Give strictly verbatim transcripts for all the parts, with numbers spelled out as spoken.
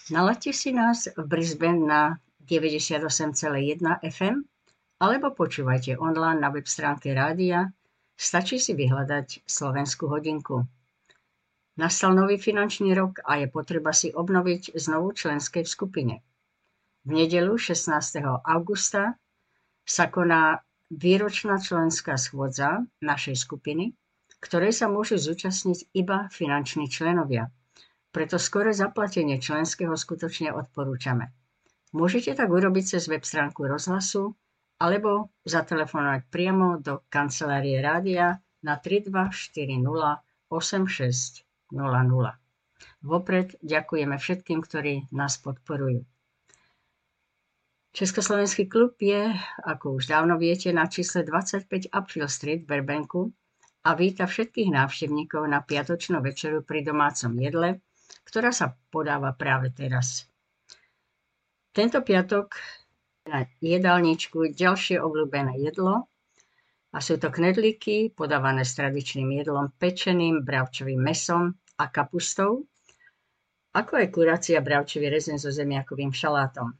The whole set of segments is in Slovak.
Nalaďte si nás v Brisbane na deväťdesiatosem celá jedna ef em alebo počúvajte online na web stránke rádia. Stačí si vyhľadať Slovenskú hodinku. Nastal nový finančný rok a je potreba si obnoviť znovu členské v skupine. V nedeľu šestnásteho augusta sa koná výročná členská schôdza našej skupiny, ktorej sa môžu zúčastniť iba finanční členovia. Preto skore zaplatenie členského skutočne odporúčame. Môžete tak urobiť cez web stránku rozhlasu alebo zatelefonovať priamo do kancelárie rádia na tri dva štyri nula osem šesť nula nula. Vopred ďakujeme všetkým, ktorí nás podporujú. Československý klub je, ako už dávno viete, na čísle dvadsaťpäť Upfield Street v Burbanku a víta všetkých návštevníkov na piatočnú večeru pri domácom jedle, ktorá sa podáva práve teraz. Tento piatok na jedálničku ďalšie obľúbené jedlo a sú to knedlíky podávané s tradičným jedlom pečeným bravčovým mesom a kapustou, ako aj kurácia bravčový rezen so zemiakovým šalátom.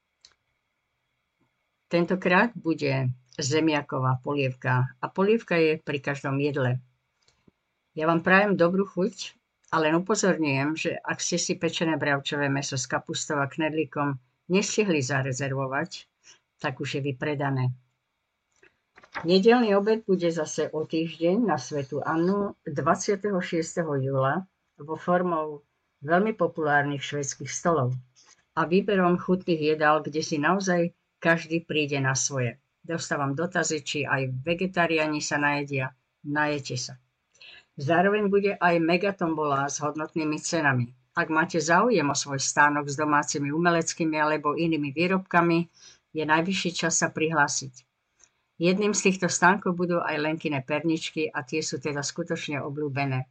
Tentokrát bude zemiaková polievka a polievka je pri každom jedle. Ja vám prajem dobrú chuť, ale len upozorňujem, že ak ste si pečené bravčové mäso s kapustou a knedlíkom nestihli zarezervovať, tak už je vypredané. Nedeľný obed bude zase o týždeň na Svätú Annu dvadsiateho šiesteho júla vo formou veľmi populárnych švédskych stolov a výberom chutných jedál, kde si naozaj každý príde na svoje. Dostávam dotazy, či aj vegetariáni sa najedia. Najete sa. Zároveň bude aj megatombola s hodnotnými cenami. Ak máte záujem o svoj stánok s domácimi umeleckými alebo inými výrobkami, je najvyšší čas sa prihlásiť. Jedným z týchto stánkov budú aj Lenkine perničky a tie sú teda skutočne obľúbené.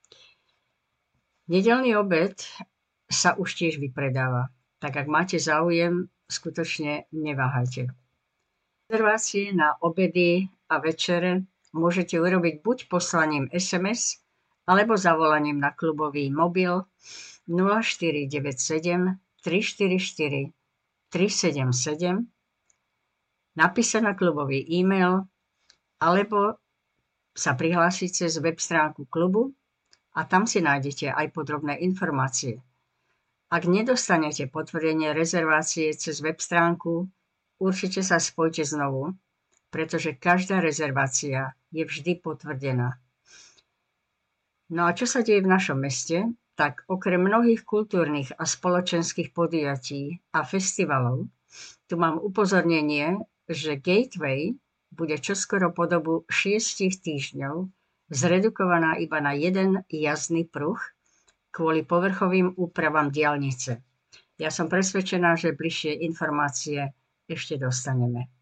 Nedeľný obed sa už tiež vypredáva, tak ak máte záujem, skutočne neváhajte. Rezervácie na obedy a večere môžete urobiť buď poslaním es em es alebo zavolaním na klubový mobil nula štyri deväť sedem tri štyri štyri tri sedem sedem, napísať na klubový e-mail alebo sa prihlásiť cez web stránku klubu a tam si nájdete aj podrobné informácie. Ak nedostanete potvrdenie rezervácie cez web stránku, určite sa spojte znovu, pretože každá rezervácia je vždy potvrdená. No a čo sa deje v našom meste? Tak okrem mnohých kultúrnych a spoločenských podujatí a festivalov, tu mám upozornenie, že Gateway bude čoskoro po dobu šiestich týždňov zredukovaná iba na jeden jazdný pruh kvôli povrchovým úpravám diaľnice. Ja som presvedčená, že bližšie informácie ešte dostaneme.